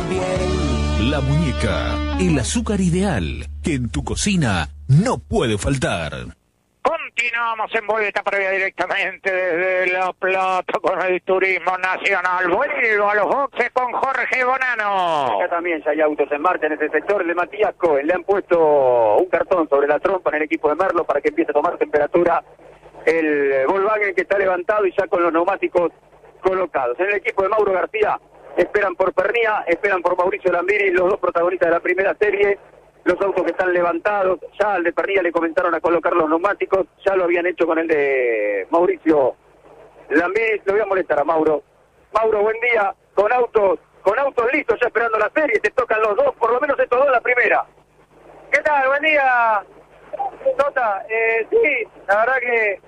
La muñeca, el azúcar ideal que en tu cocina no puede faltar. Continuamos en vuelta previa directamente desde La Plata con el turismo nacional. Vuelvo a los boxes con Jorge Bonano. Acá también ya hay autos en marcha en ese sector. El de Matías Cohen le han puesto un cartón sobre la trompa en el equipo de Merlo para que empiece a tomar temperatura el Volkswagen, que está levantado y ya con los neumáticos colocados. En el equipo de Mauro García esperan por Pernía, esperan por Mauricio Lambiri, los dos protagonistas de la primera serie. Los autos que están levantados, ya al de Pernilla le comenzaron a colocar los neumáticos, ya lo habían hecho con el de Mauricio Lambiri. Lo voy a molestar a Mauro. Mauro, buen día, con autos listos ya esperando la serie, te tocan los dos, por lo menos estos dos en la primera. ¿Qué tal? Buen día, Tota. Sí, la verdad que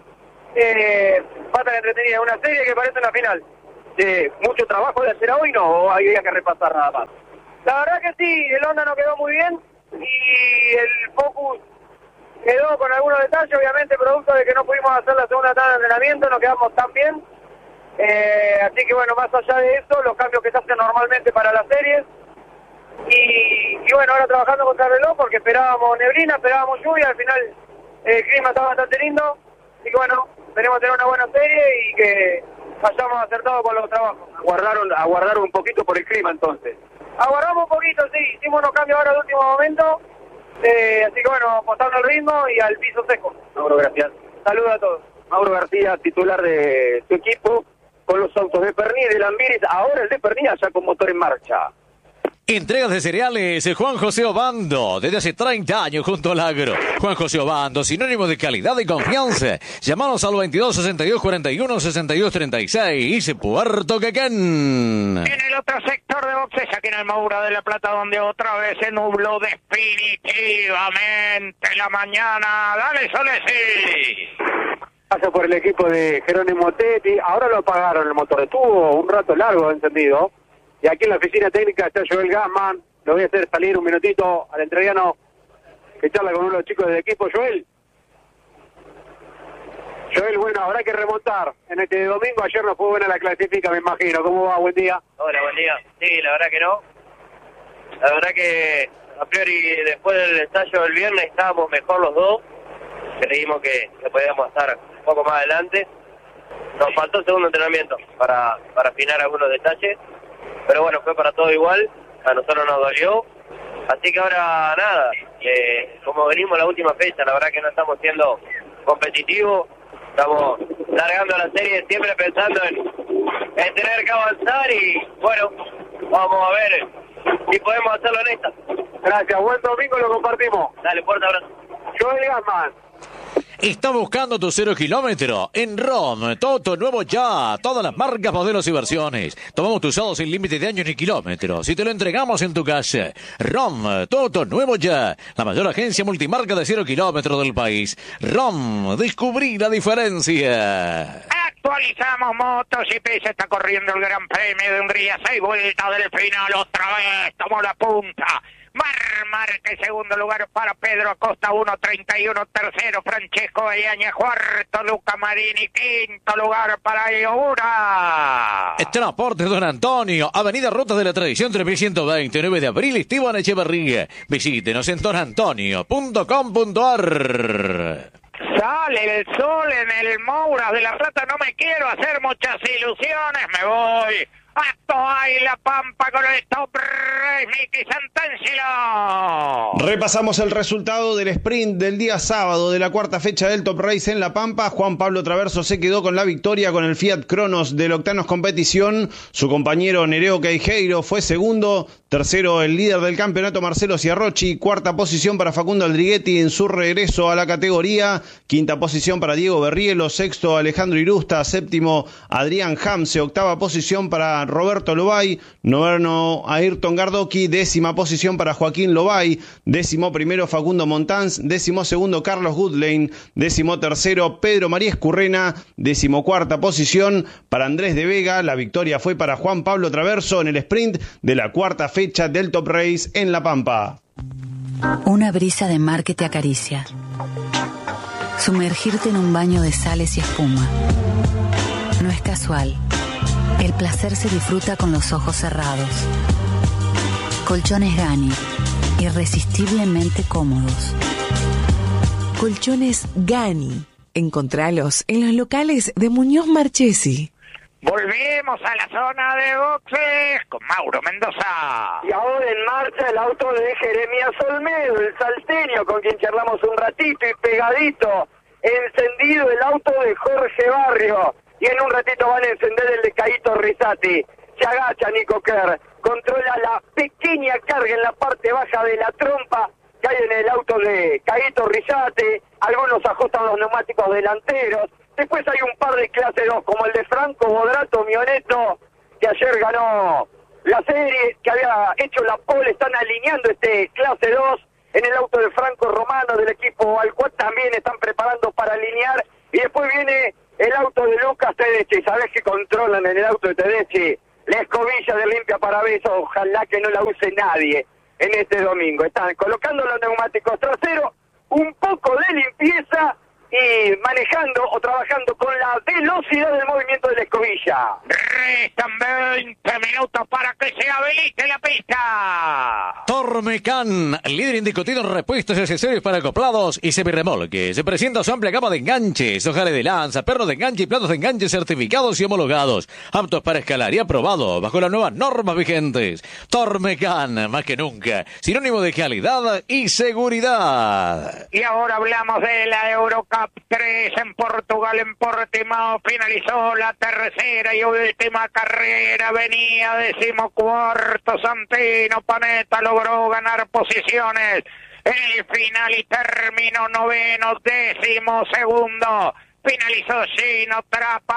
va a estar entretenida, una serie que parece una final. ¿Mucho trabajo de hacer hoy no? ¿O había que repasar nada más? La verdad que sí, el Honda no quedó muy bien y el Focus quedó con algunos detalles, obviamente producto de que no pudimos hacer la segunda tanda de entrenamiento, no quedamos tan bien. Así que bueno, más allá de eso, los cambios que se hacen normalmente para las series. Y bueno, ahora trabajando contra el reloj porque esperábamos neblina, esperábamos lluvia, al final el clima está bastante lindo. Así que bueno, esperemos tener una buena serie y que hayamos acertado con los trabajos. Aguardaron un poquito por el clima entonces. Aguardamos un poquito, sí, hicimos unos cambios ahora de último momento, así que bueno, apostando al ritmo y al piso seco. Mauro, gracias. Saludos a todos. Mauro García, titular de su equipo, con los autos de Pernilla y de Lambiris, ahora el de Pernilla ya con motor en marcha. Entregas de cereales, Juan José Obando, desde hace 30 años junto al agro. Juan José Obando, sinónimo de calidad y confianza. Llamanos al 22 62 41 62 36, Puerto Quequén. En el otro sector de boxes, aquí en el Moura de La Plata, donde otra vez se nubló definitivamente la mañana. Dale, Solesi. Pasa por el equipo de Jerónimo Tetti, ahora lo apagaron el motor, estuvo un rato largo encendido. Y aquí en la oficina técnica está Joel Gassman. Lo voy a hacer salir un minutito al entrerriano que charla con uno de los chicos del equipo. Joel, bueno, habrá que remontar en este domingo. Ayer no fue buena la clasifica, me imagino. ¿Cómo va? Buen día. Hola, buen día. Sí, la verdad que no. La verdad que a priori después del ensayo del viernes estábamos mejor los dos. Creímos que podíamos estar un poco más adelante. Nos faltó el segundo entrenamiento para afinar algunos detalles. Pero bueno, fue para todo igual, a nosotros nos dolió, así que ahora nada, como venimos la última fecha, la verdad que no estamos siendo competitivos, estamos largando la serie siempre pensando en tener que avanzar y bueno, vamos a ver si podemos hacerlo en esta. Gracias, buen domingo, lo compartimos. Dale, fuerte abrazo. Joel Gassman. Está buscando tu 0 kilómetro en ROM. Toto nuevo ya. Todas las marcas, modelos y versiones. Tomamos tu usado sin límite de años ni kilómetros y te lo entregamos en tu casa. ROM, Toto nuevo ya. La mayor agencia multimarca de 0 kilómetros del país. ROM, descubrí la diferencia. Actualizamos MotoGP, se está corriendo el Gran Premio de Hungría. 6 vueltas del final, otra vez tomó la punta. Marque segundo lugar para Pedro Acosta, 1.31, tercero Francesco Bayaña, cuarto Luca Marini, quinto lugar para Iogura. Transporte Don Antonio, Avenida Ruta de la Tradición 3120, 9 de abril, Esteban Echeverría. Visítenos en donantonio.com.ar. Sale el sol en el Moura de La Plata, no me quiero hacer muchas ilusiones, me voy a Toay La Pampa con el Top Race, Miki Santangelo. Repasamos el resultado del sprint del día sábado de la cuarta fecha del Top Race en La Pampa. Juan Pablo Traverso se quedó con la victoria con el Fiat Cronos del Octanos Competición. Su compañero Nereo Queijeiro fue segundo. Tercero, el líder del campeonato Marcelo Ciarrochi. Cuarta posición para Facundo Aldriguetti en su regreso a la categoría. Quinta posición para Diego Berrielo. Sexto, Alejandro Irusta. Séptimo, Adrián Hamse. Octava posición para Roberto Lobay. Noveno, Ayrton Gardoqui. Décima posición para Joaquín Lobay. Décimo primero, Facundo Montanz. Décimo segundo, Carlos Goodlane. Décimo tercero, Pedro María Escurrena. Décimo cuarta posición para Andrés de Vega. La victoria fue para Juan Pablo Traverso en el sprint de la cuarta fecha del Top Race en La Pampa. Una brisa de mar que te acaricia. Sumergirte en un baño de sales y espuma. No es casual. El placer se disfruta con los ojos cerrados. Colchones Gani, irresistiblemente cómodos. Colchones Gani. Encontralos en los locales de Muñoz Marchesi. Volvemos a la zona de boxes con Mauro Mendoza. Y ahora en marcha el auto de Jeremías Olmedo, el salteño, con quien charlamos un ratito, y pegadito, encendido el auto de Jorge Barrio. Y en un ratito van a encender el de Caíto Rizzati. Se agacha Nico Kerr, controla la pequeña carga en la parte baja de la trompa que hay en el auto de Caíto Rizzati. Algunos ajustan los neumáticos delanteros. Después hay un par de clase 2, como el de Franco Bodrato Mioneto, que ayer ganó la serie, que había hecho la pole. Están alineando este clase 2 en el auto de Franco Romano del equipo al cual también están preparando para alinear. Y después viene el auto de Lucas Tedeschi. ¿Sabés que controlan en el auto de Tedeschi? La escobilla de limpia parabrisas, ojalá que no la use nadie en este domingo. Están colocando los neumáticos traseros, un poco de limpieza y manejando o trabajando con la velocidad del movimiento de la escobilla. Restan 20 minutos para que se habilite la pista. Tormecan, líder indiscutido en repuestos y accesorios para acoplados y semirremolques. Se presenta su amplia gama de enganches, ojales de lanza, pernos de enganche y platos de enganche certificados y homologados, aptos para escalar y aprobado bajo las nuevas normas vigentes. Tormecan, más que nunca, sinónimo de calidad y seguridad. Y ahora hablamos de la Eurocup 3 en Portugal, en Portimao. Finalizó la tercera y última carrera. Venía 14º Santino Panetta, logró ganar posiciones en el final y terminó 9º, 12º. Finalizó Gino Trappa,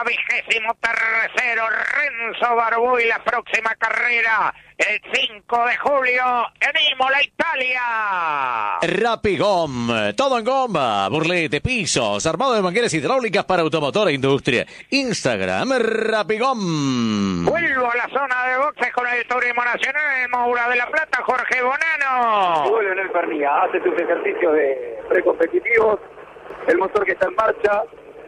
23º, Renzo Barbuy. La próxima carrera el 5 de julio en Imola, Italia. Rapigom, todo en goma, burlete, pisos, armado de mangueras hidráulicas para automotor e industria. Instagram, Rapigom. Vuelvo a la zona de boxes con el turismo nacional en Moura de la Plata, Jorge Bonano. Vuelve en el Pernía, hace sus ejercicios de precompetitivos, el motor que está en marcha.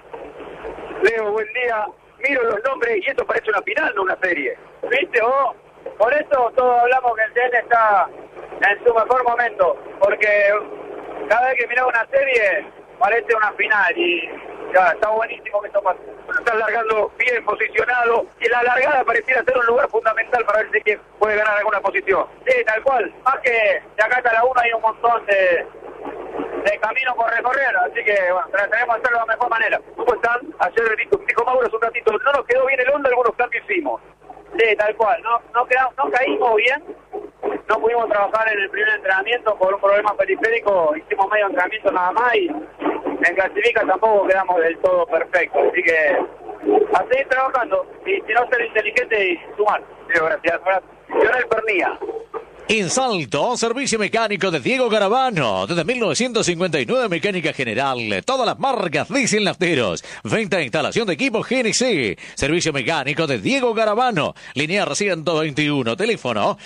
Leo, buen día. Miro los nombres y esto parece una final, no una serie. ¿Viste vos? Por eso todos hablamos que el TN está en su mejor momento, porque cada vez que miramos una serie parece una final y ya está buenísimo que esto pase. Está largando bien posicionado y la largada pareciera ser un lugar fundamental para ver si quién puede ganar alguna posición. Sí, tal cual. Más que de acá hasta la 1 hay un montón de camino por recorrer, así que bueno, tenemos que hacerlo de la mejor manera. ¿Cómo están? Ayer dijo Mauro hace un ratito, no nos quedó bien el Honda, algunos cambios hicimos. Sí, tal cual. No caímos bien, no pudimos trabajar en el primer entrenamiento por un problema periférico, hicimos medio entrenamiento nada más y en clasifica tampoco quedamos del todo perfectos, así que a seguir trabajando y si no ser inteligente y sumar. Sí, gracias. Leonel Pernía. En Salto, servicio mecánico de Diego Garavano. Desde 1959, mecánica general. Todas las marcas diesel nafteros. Venta e instalación de equipos GNC. Servicio mecánico de Diego Garavano. Linear 121. Teléfono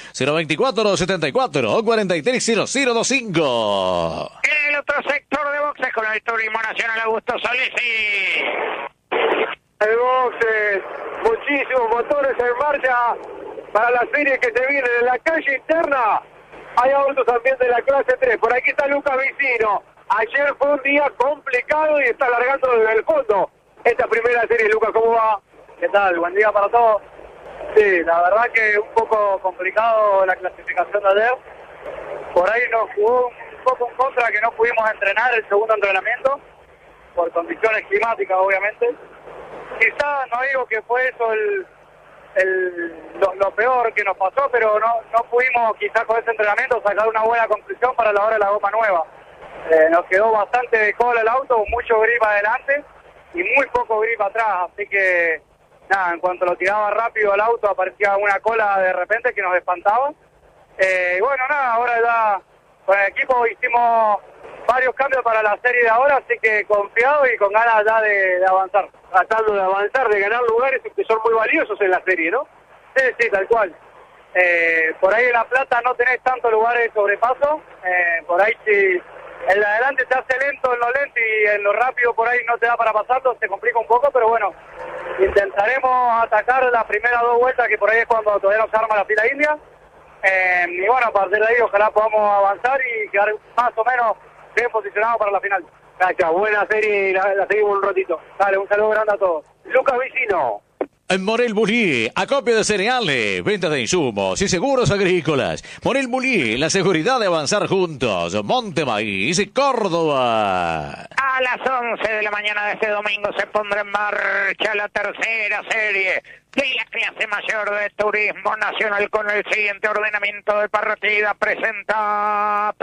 024-74 430025. El otro sector de boxes con el turismo nacional, Augusto Solesi. El boxes, muchísimos motores en marcha para la serie que se viene en la calle interna. Hay autos también de la clase 3. Por aquí está Lucas Vicino. Ayer fue un día complicado y está largando desde el fondo esta primera serie. Lucas, ¿cómo va? ¿Qué tal? Buen día para todos. Sí, la verdad que un poco complicado la clasificación de ayer. Por ahí nos jugó un poco en contra que no pudimos entrenar el segundo entrenamiento, por condiciones climáticas obviamente. Quizás no digo que fue eso lo peor que nos pasó, pero no pudimos quizás con ese entrenamiento sacar una buena conclusión para la hora de la goma nueva. Nos quedó bastante de cola el auto, mucho grip adelante y muy poco grip atrás, así que nada, en cuanto lo tiraba rápido al auto aparecía una cola de repente que nos espantaba. Y bueno, nada, ahora ya con el equipo hicimos varios cambios para la serie de ahora, así que confiado y con ganas ya de avanzar. Tratando de avanzar, de ganar lugares que son muy valiosos en la serie, ¿no? Sí, tal cual. Por ahí en La Plata no tenés tantos lugares de sobrepaso. Por ahí si el de adelante te hace lento en lo lento y en lo rápido por ahí no te da para pasarlo, se complica un poco, pero bueno, intentaremos atacar las primeras dos vueltas, que por ahí es cuando todavía no se arma la fila india. Y bueno, a partir de ahí ojalá podamos avanzar y quedar más o menos bien posicionados para la final. Gracias, buena serie y la seguimos un ratito. Dale, un saludo grande a todos. Lucas Vicino. Morel Bullier, acopio de cereales, venta de insumos y seguros agrícolas. Morel Bullier, la seguridad de avanzar juntos. Monte Maíz, Córdoba. A las 11 de la mañana de este domingo se pondrá en marcha la tercera serie de la clase mayor de turismo nacional con el siguiente ordenamiento de partida. Presenta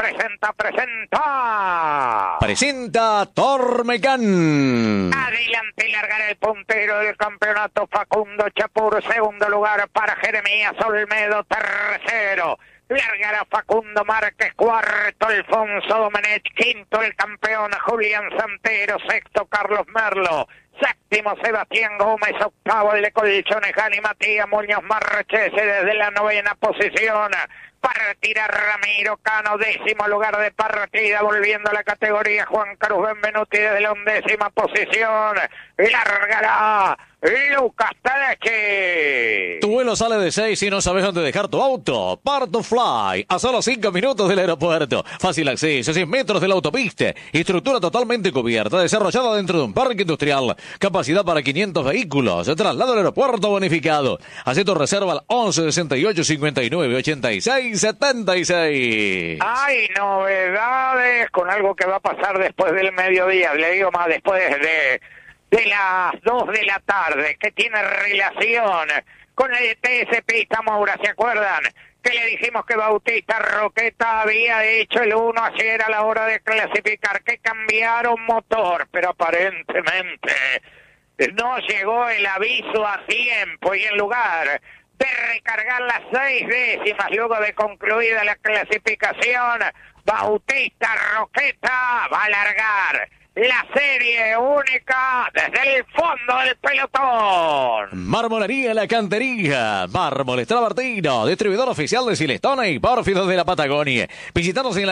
Tormecán. Adelante largará el puntero del campeonato Facundo Chapur, segundo lugar para Jeremías Olmedo, tercero. Largará Facundo Márquez, cuarto Alfonso Domenech, quinto el campeón Julián Santero, sexto Carlos Merlo, séptimo Sebastián Gómez, octavo el de Colchones Jani Matías Muñoz Marchese desde la novena posición. Partirá Ramiro Cano, décimo lugar de partida, volviendo a la categoría Juan Carlos Benvenuti desde la undécima posición. Largará Lucas Talechi. Tu vuelo sale de 6 y no sabes dónde dejar tu auto. Part2Fly, a solo 5 minutos del aeropuerto. Fácil acceso, 100 metros de la autopista. Estructura totalmente cubierta, desarrollada dentro de un parque industrial. Capacidad para 500 vehículos. Traslado al aeropuerto bonificado. Haz tu reserva al 11 68 59 86 76. Hay novedades con algo que va a pasar después del mediodía. Le digo más, después de las 2 de la tarde, que tiene relación con el TS Pista Moura. ¿Se acuerdan? Que le dijimos que Bautista Roqueta había hecho el 1 ayer a la hora de clasificar, que cambiaron motor, pero aparentemente no llegó el aviso a tiempo y en lugar de recargar las 6 décimas luego de concluida la clasificación, Bautista Roqueta va a largar la serie única desde el fondo del pelotón. Marmolería La Cantería, Mármoles Travertino, distribuidor oficial de Silestone y Pórfidos de la Patagonia. Visítanos en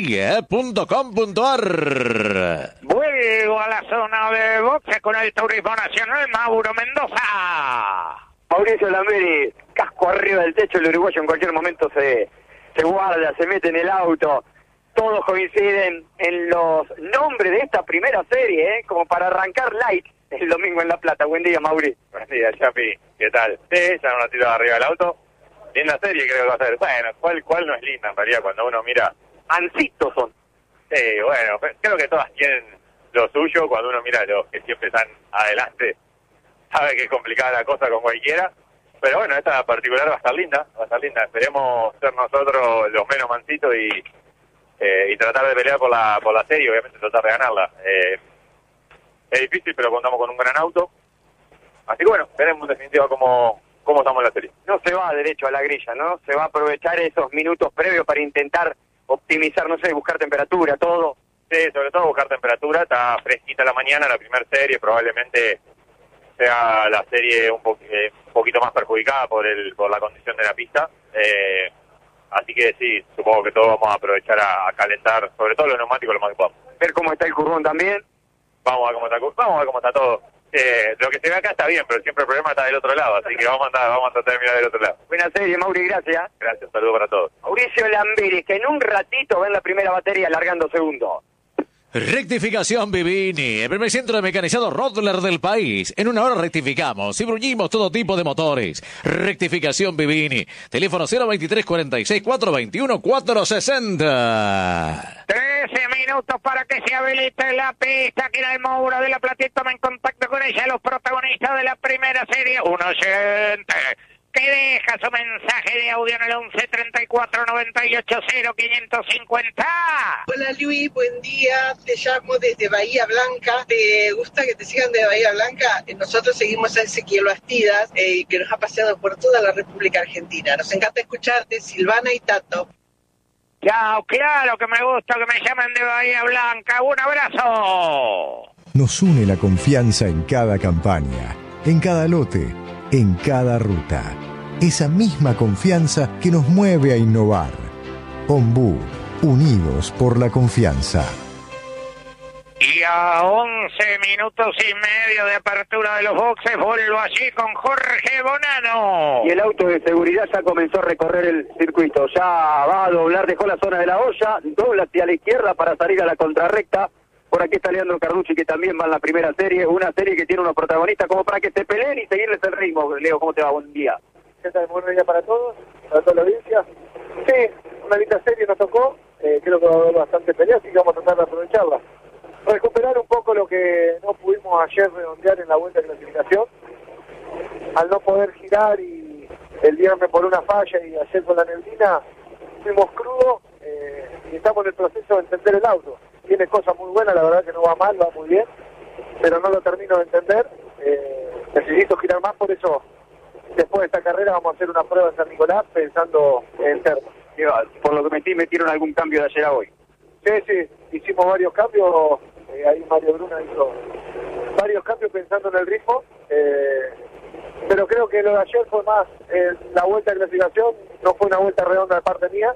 lacantería.com.ar. Vuelvo a la zona de boxe con el Turismo Nacional, Mauro Mendoza. Mauricio Lamberi, casco arriba del techo, el uruguayo en cualquier momento se guarda, se mete en el auto. Todos coinciden en los nombres de esta primera serie, como para arrancar light el domingo en La Plata. Buen día, Mauri. Buen día, Chapi. ¿Qué tal? Sí, ya una tirada arriba del auto. Linda serie creo que va a ser. Bueno, ¿cuál no es linda en realidad cuando uno mira? Ancitos son. Sí, bueno, creo que todas tienen lo suyo. Cuando uno mira los que siempre están adelante, sabe que es complicada la cosa con cualquiera. Pero bueno, esta particular va a estar linda, Esperemos ser nosotros los menos mansitos y tratar de pelear por la serie, obviamente tratar de ganarla. Es difícil, pero contamos con un gran auto. Así que bueno, veremos en definitiva cómo estamos en la serie. No se va derecho a la grilla, ¿no? Se va a aprovechar esos minutos previos para intentar optimizar, no sé, buscar temperatura, todo. Sí, sobre todo buscar temperatura. Está fresquita la mañana, la primera serie, probablemente sea la serie un poquito más perjudicada por la condición de la pista. Así que sí, supongo que todos vamos a aprovechar a calentar, sobre todo los neumáticos, lo más que podamos. Ver cómo está el curvón también. Vamos a ver cómo está todo. Lo que se ve acá está bien, pero siempre el problema está del otro lado, así que vamos a tratar de mirar del otro lado. Buena serie, Mauri, gracias. Gracias, saludos para todos. Mauricio Lamberi, que en un ratito va en la primera batería largando segundo. Rectificación Vivini, el primer centro de mecanizado Rottler del país. En una hora rectificamos y bruñimos todo tipo de motores. Rectificación Vivini. Teléfono 023 46 421 460. 13 minutos para que se habilite la pista. Aquí en el Moura de La Platita, toma en contacto con ella los protagonistas de la primera serie. Un oyente que deja su mensaje de audio en el 11 34 98 0 550. Hola Luis, buen día, te llamo desde Bahía Blanca. ¿Te gusta que te sigan de Bahía Blanca? Nosotros seguimos a Ezequiel Bastidas, que nos ha paseado por toda la República Argentina. Nos encanta escucharte, Silvana y Tato. Chao, claro que me gusta que me llamen de Bahía Blanca. Un abrazo. Nos une la confianza en cada campaña, en cada lote, en cada ruta. Esa misma confianza que nos mueve a innovar. Ombú, unidos por la confianza. Y a 11 minutos y medio de apertura de los boxes, vuelvo allí con Jorge Bonano. Y el auto de seguridad ya comenzó a recorrer el circuito. Ya va a doblar, dejó la zona de la olla, dobla hacia la izquierda para salir a la contrarrecta. Por aquí está Leandro Carducci, que también va en la primera serie. Una serie que tiene unos protagonistas como para que se peleen y seguirles el ritmo. Leo, ¿cómo te va? Buen día. ¿Qué tal? Buen día para todos, para toda la audiencia. Sí, una linda serie nos tocó. Creo que va a haber bastante pelea, así que vamos a tratar de aprovecharla. Recuperar un poco lo que no pudimos ayer redondear en la vuelta de clasificación. Al no poder girar y el viernes por una falla y ayer con la neblina, fuimos crudos y estamos en el proceso de entender el auto. Tiene cosas muy buenas, la verdad que no va mal, va muy bien, pero no lo termino de entender. Necesito girar más, por eso después de esta carrera vamos a hacer una prueba en San Nicolás pensando en Terma. Por lo que metieron algún cambio de ayer a hoy. Sí, hicimos varios cambios. Ahí Mario Bruna hizo varios cambios pensando en el ritmo, pero creo que lo de ayer fue más la vuelta de clasificación, no fue una vuelta redonda de parte mía,